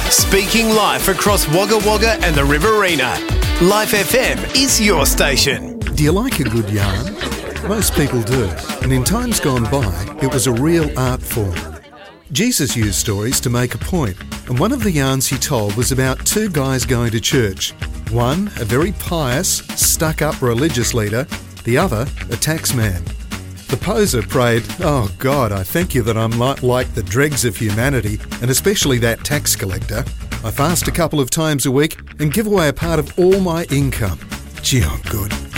Speaking live across Wagga Wagga and the Riverina. Life FM is your station. Do you like a good yarn? Most people do, and in times gone by, it was a real art form. Jesus used stories to make a point, and one of the yarns he told was about two guys going to church. One, a very pious, stuck-up religious leader, the other, a tax man. The poser prayed, "Oh God, I thank you that I'm not like the dregs of humanity, and especially that tax collector. I fast a couple of times a week and give away a part of all my income. Gee, I'm good."